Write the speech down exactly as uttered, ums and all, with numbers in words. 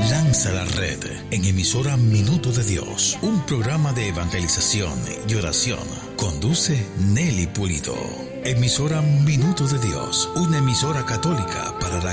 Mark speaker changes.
Speaker 1: lanza la red en emisora Minuto de Dios, un programa de evangelización y oración. Conduce Nelly Pulido. Emisora Minuto de Dios, una emisora católica para la